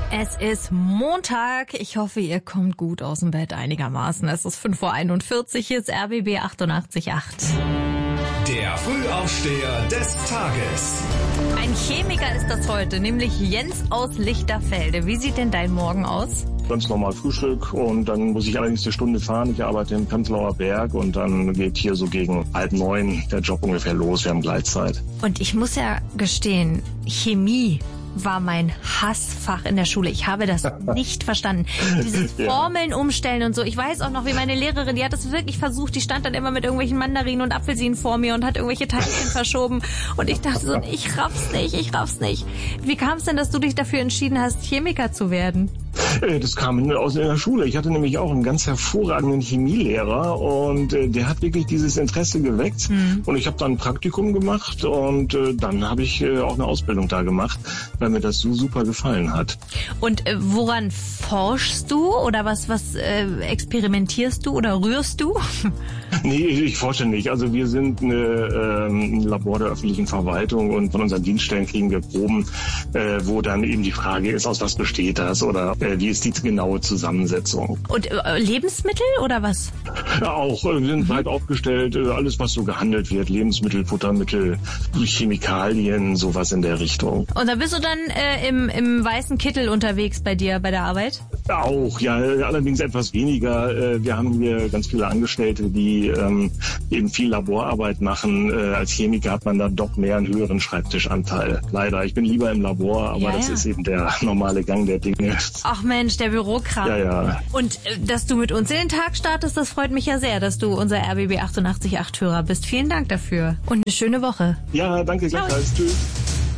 Es ist Montag. Ich hoffe, ihr kommt gut aus dem Bett einigermaßen. Es ist 5:41 Uhr. Hier ist RBB 88.8. Der Frühaufsteher des Tages. Ein Chemiker ist das heute, nämlich Jens aus Lichterfelde. Wie sieht denn dein Morgen aus? Ganz normal Frühstück und dann muss ich allerdings eine Stunde fahren. Ich arbeite im Prenzlauer Berg und dann geht hier so gegen 8:30 der Job ungefähr los. Wir haben Gleitzeit. Und ich muss ja gestehen, Chemie war mein Hassfach in der Schule. Ich habe das nicht verstanden. Dieses Formeln umstellen und so. Ich weiß auch noch, wie meine Lehrerin, die hat das wirklich versucht. Die stand dann immer mit irgendwelchen Mandarinen und Apfelsinen vor mir und hat irgendwelche Teilchen verschoben. Und ich dachte so, ich raff's nicht. Wie kam es denn, dass du dich dafür entschieden hast, Chemiker zu werden? Das kam aus der Schule. Ich hatte nämlich auch einen ganz hervorragenden Chemielehrer und der hat wirklich dieses Interesse geweckt. Und ich habe dann ein Praktikum gemacht und dann habe ich auch eine Ausbildung da gemacht, weil mir das so super gefallen hat. Und woran forschst du oder was experimentierst du oder rührst du? Nee, ich forsche nicht. Also wir sind ein Labor der öffentlichen Verwaltung und von unseren Dienststellen kriegen wir Proben, wo dann eben die Frage ist, aus was besteht das oder wie ist die genaue Zusammensetzung. Und Lebensmittel oder was? Ja, auch. Wir sind breit aufgestellt. Alles, was so gehandelt wird. Lebensmittel, Futtermittel, Chemikalien, sowas in der Richtung. Und da bist du dann im weißen Kittel unterwegs bei dir bei der Arbeit? Auch, ja, allerdings etwas weniger. Wir haben hier ganz viele Angestellte, die eben viel Laborarbeit machen. Als Chemiker hat man dann doch mehr einen höheren Schreibtischanteil. Leider. Ich bin lieber im Labor, aber das ist eben der normale Gang der Dinge. Ach Mensch, der Bürokram. Ja. Und dass du mit uns in den Tag startest, das freut mich ja sehr, dass du unser RBB 88.8 Hörer bist. Vielen Dank dafür und eine schöne Woche. Ja, danke gleichfalls. Tschüss.